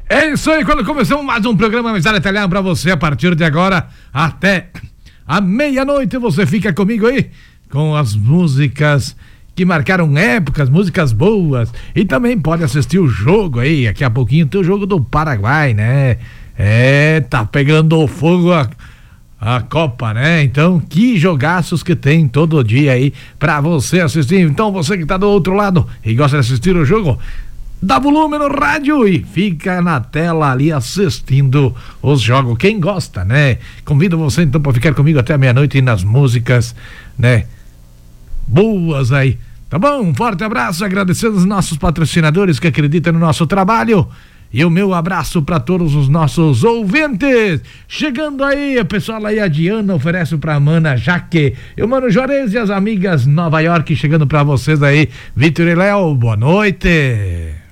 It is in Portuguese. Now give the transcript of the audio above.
É isso aí, quando começamos mais um programa Amizade Italiana pra você, a partir de agora até a meia-noite, você fica comigo aí com as músicas que marcaram épocas, músicas boas, e também pode assistir o jogo aí, daqui a pouquinho tem o jogo do Paraguai, né? Tá pegando fogo a Copa, né? Então, que jogaços que tem todo dia aí pra você assistir. Então, você que tá do outro lado e gosta de assistir o jogo, dá volume no rádio e fica na tela ali assistindo os jogos. Quem gosta, né? Convido você então para ficar comigo até a meia-noite nas músicas, né? Boas aí. Tá bom? Um forte abraço, agradecendo os nossos patrocinadores que acreditam no nosso trabalho. E o meu abraço para todos os nossos ouvintes. Chegando aí, o pessoal aí, a Diana oferece pra Mana Jaque. E o Mano Juarez e as amigas Nova York chegando pra vocês aí. Vitor e Léo, boa noite.